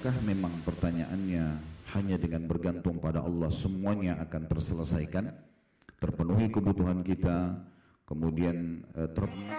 apakah memang pertanyaannya hanya dengan bergantung pada Allah semuanya akan terselesaikan, terpenuhi kebutuhan kita, kemudian